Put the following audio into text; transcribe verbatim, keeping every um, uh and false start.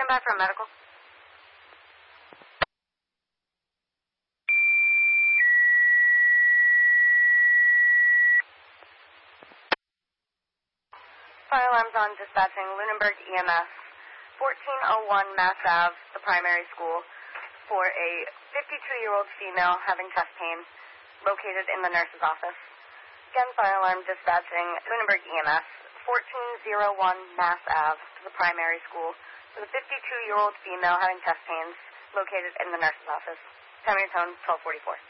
back from medical. Fire alarms on dispatching Lunenburg E M S, fourteen oh one Mass Ave, the primary school, for a fifty-two-year-old female having chest pain located in the nurse's office. Again, fire alarm dispatching Lunenburg E M S, fourteen oh one Mass Ave, to the primary school, for the fifty-two-year-old female having chest pains located in the nurse's office. Time of your tone, twelve forty-four.